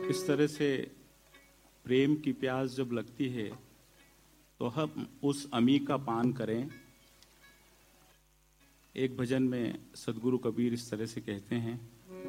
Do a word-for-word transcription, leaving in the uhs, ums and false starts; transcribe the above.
इस तरह से प्रेम की प्यास जब लगती है तो हम उस अमी का पान करें। एक भजन में सदगुरु कबीर इस तरह से कहते हैं,